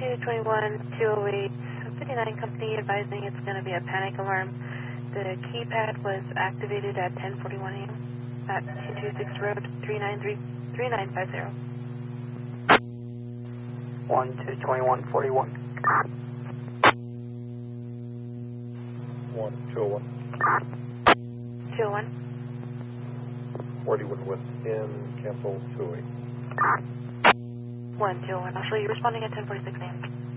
221-208, 59 company advising it's going to be a panic alarm. The keypad was activated at 10:41 a.m. at 226 Road, 3950. 1-221-41. 1-201. 201. 41 West End, cancel 208. 1-201. I'll show you responding at 10:46 a.m.